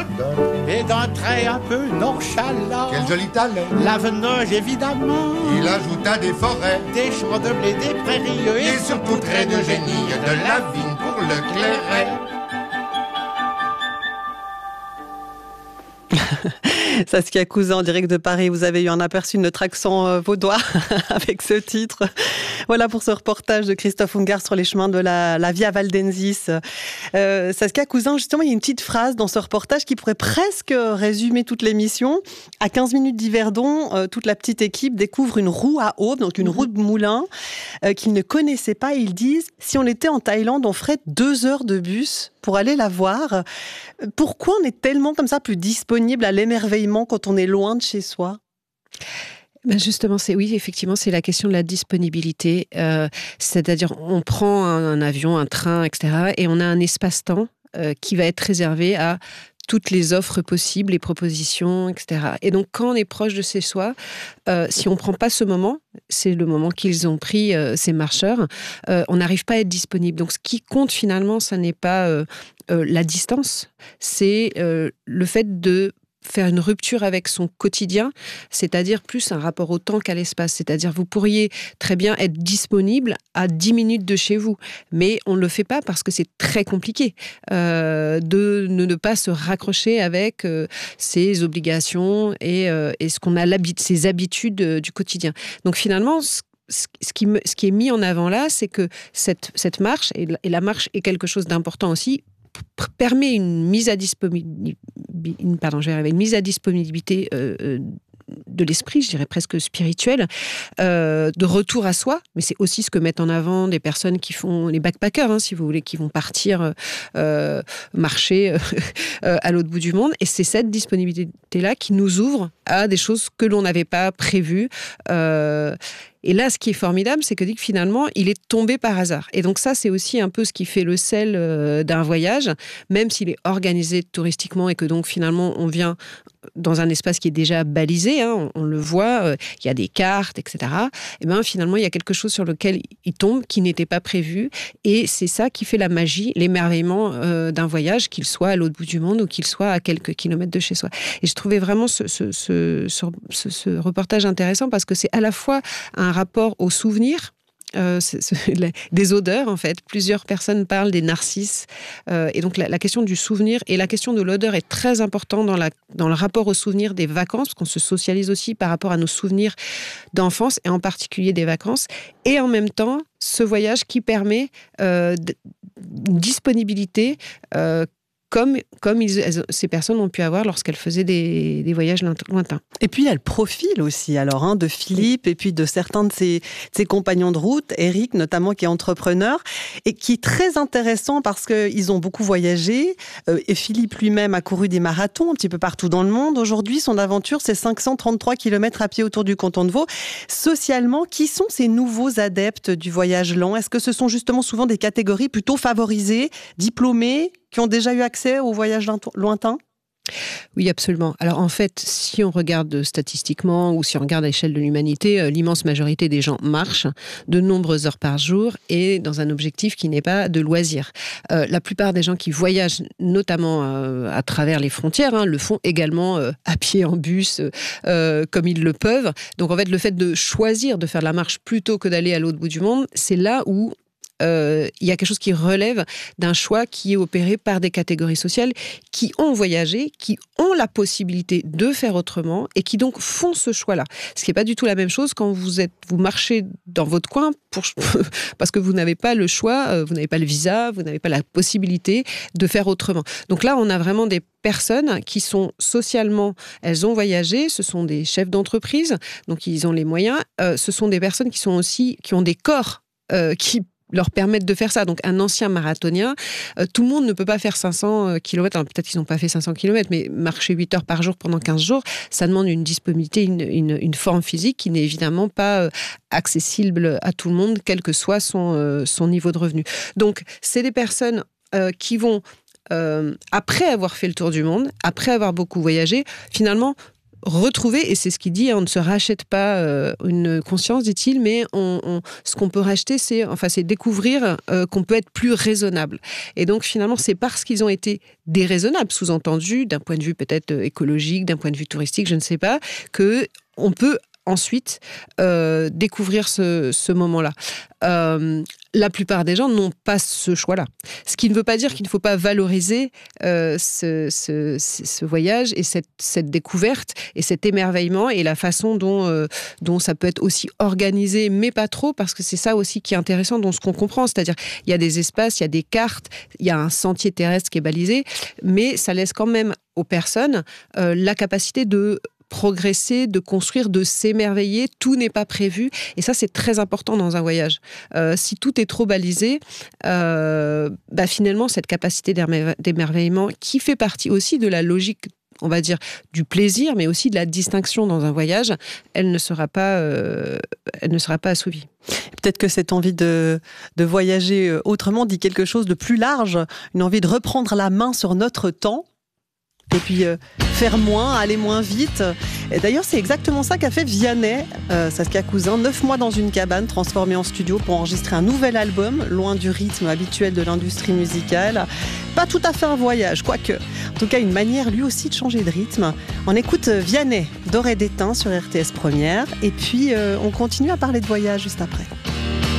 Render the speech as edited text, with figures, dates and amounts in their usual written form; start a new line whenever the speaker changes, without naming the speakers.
et d'un trait un peu nonchalant.
Quel joli talent.
L'avenage évidemment.
Il ajouta des forêts,
Des champs de blé, des prairies
et surtout très de génie, de la vigne pour le clairet.
Saskia Cousin, en direct de Paris, vous avez eu un aperçu de notre accent vaudois avec ce titre. Voilà pour ce reportage de Christophe Ungart sur les chemins de la Via Valdensis. Saskia Cousin, justement, il y a une petite phrase dans ce reportage qui pourrait presque résumer toute l'émission. À 15 minutes d'Yverdon, toute la petite équipe découvre une roue à aube, donc une roue de moulin, qu'ils ne connaissaient pas. Ils disent, si on était en Thaïlande, on ferait 2 heures de bus pour aller la voir. Pourquoi on est tellement comme ça plus disponible à l'émerveillement quand on est loin de chez soi ?
Ben justement, effectivement, c'est la question de la disponibilité. C'est-à-dire, on prend un avion, un train, etc., et on a un espace-temps qui va être réservé à toutes les offres possibles, les propositions, etc. Et donc, quand on est proche de chez soi, si on ne prend pas ce moment, c'est le moment qu'ils ont pris, ces marcheurs, on n'arrive pas à être disponible. Donc, ce qui compte finalement, ça n'est pas la distance, c'est le fait de faire une rupture avec son quotidien, c'est-à-dire plus un rapport au temps qu'à l'espace. C'est-à-dire, vous pourriez très bien être disponible à 10 minutes de chez vous, mais on ne le fait pas parce que c'est très compliqué de ne pas se raccrocher avec ses obligations et ce qu'on a ses habitudes du quotidien. Donc finalement, ce qui est mis en avant là, c'est que cette marche, et la marche est quelque chose d'important aussi, permet une mise à disponibilité de l'esprit, je dirais presque spirituel, de retour à soi, mais c'est aussi ce que mettent en avant des personnes qui font les backpackers, si vous voulez, qui vont partir marcher à l'autre bout du monde, et c'est cette disponibilité-là qui nous ouvre à des choses que l'on n'avait pas prévues. Et là, ce qui est formidable, c'est que finalement, il est tombé par hasard. Et donc ça, c'est aussi un peu ce qui fait le sel d'un voyage, même s'il est organisé touristiquement et que donc finalement, on vient dans un espace qui est déjà balisé, on le voit, il y a des cartes, etc. Et bien finalement, il y a quelque chose sur lequel il tombe qui n'était pas prévu. Et c'est ça qui fait la magie, l'émerveillement d'un voyage, qu'il soit à l'autre bout du monde ou qu'il soit à quelques kilomètres de chez soi. Et je trouvais vraiment ce reportage intéressant parce que c'est à la fois un rapport aux souvenirs, des odeurs en fait. Plusieurs personnes parlent des narcisses et donc la question du souvenir et la question de l'odeur est très importante dans le rapport aux souvenirs des vacances, parce qu'on se socialise aussi par rapport à nos souvenirs d'enfance et en particulier des vacances, et en même temps ce voyage qui permet une disponibilité comme ces personnes ont pu avoir lorsqu'elles faisaient des voyages lointains.
Et puis il y a le profil aussi, alors, de Philippe et puis de certains de ses compagnons de route, Eric notamment qui est entrepreneur, et qui est très intéressant parce qu'ils ont beaucoup voyagé, et Philippe lui-même a couru des marathons un petit peu partout dans le monde. Aujourd'hui, son aventure, c'est 533 km à pied autour du canton de Vaud. Socialement, qui sont ces nouveaux adeptes du voyage lent ? Est-ce que ce sont justement souvent des catégories plutôt favorisées, diplômés, qui ont déjà eu accès au voyage lointain ?
Oui, absolument. Alors en fait, si on regarde statistiquement ou si on regarde à l'échelle de l'humanité, l'immense majorité des gens marchent de nombreuses heures par jour et dans un objectif qui n'est pas de loisir. La plupart des gens qui voyagent, notamment à travers les frontières, le font également à pied, en bus, comme ils le peuvent. Donc en fait, le fait de choisir de faire la marche plutôt que d'aller à l'autre bout du monde, c'est là où il y a quelque chose qui relève d'un choix qui est opéré par des catégories sociales qui ont voyagé, qui ont la possibilité de faire autrement et qui donc font ce choix-là. Ce qui n'est pas du tout la même chose quand vous marchez dans votre coin parce que vous n'avez pas le choix, vous n'avez pas le visa, vous n'avez pas la possibilité de faire autrement. Donc là, on a vraiment des personnes qui sont socialement, elles ont voyagé, ce sont des chefs d'entreprise, donc ils ont les moyens, ce sont des personnes qui ont des corps qui leur permettent de faire ça. Donc, un ancien marathonien, tout le monde ne peut pas faire 500 km. Alors, peut-être qu'ils n'ont pas fait 500 km, mais marcher 8 heures par jour pendant 15 jours, ça demande une disponibilité, une forme physique qui n'est évidemment pas accessible à tout le monde, quel que soit son niveau de revenu. Donc, c'est des personnes qui vont, après avoir fait le tour du monde, après avoir beaucoup voyagé, finalement, retrouver, et c'est ce qu'il dit, on ne se rachète pas une conscience, dit-il, mais ce qu'on peut racheter, c'est découvrir qu'on peut être plus raisonnable. Et donc finalement, c'est parce qu'ils ont été déraisonnables, sous-entendu, d'un point de vue peut-être écologique, d'un point de vue touristique, je ne sais pas, qu'on peut ensuite découvrir ce moment-là. La plupart des gens n'ont pas ce choix-là. Ce qui ne veut pas dire qu'il ne faut pas valoriser ce voyage et cette découverte et cet émerveillement et la façon dont ça peut être aussi organisé, mais pas trop, parce que c'est ça aussi qui est intéressant dans ce qu'on comprend. C'est-à-dire, il y a des espaces, il y a des cartes, il y a un sentier terrestre qui est balisé, mais ça laisse quand même aux personnes la capacité de progresser, de construire, de s'émerveiller. Tout n'est pas prévu. Et ça, c'est très important dans un voyage. Si tout est trop balisé, finalement, cette capacité d'émerveillement qui fait partie aussi de la logique, on va dire, du plaisir, mais aussi de la distinction dans un voyage, elle ne sera pas assouvie.
Peut-être que cette envie de voyager autrement dit quelque chose de plus large, une envie de reprendre la main sur notre temps, et puis faire moins, aller moins vite. Et d'ailleurs, c'est exactement ça qu'a fait Vianney, Saskia Cousin, 9 mois dans une cabane transformée en studio pour enregistrer un nouvel album, loin du rythme habituel de l'industrie musicale. Pas tout à fait un voyage, quoique. En tout cas, une manière lui aussi de changer de rythme. On écoute Vianney, Doré d'étain sur RTS Première, et puis on continue à parler de voyage juste après.